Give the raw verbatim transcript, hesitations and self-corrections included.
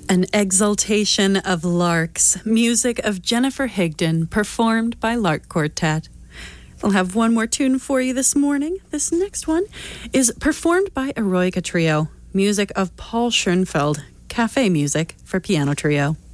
An Exaltation of Larks, music of Jennifer Higdon, performed by Lark Quartet. We'll have one more tune for you this morning. This next one is performed by Eroica Trio, music of Paul Schoenfeld, cafe music for piano trio.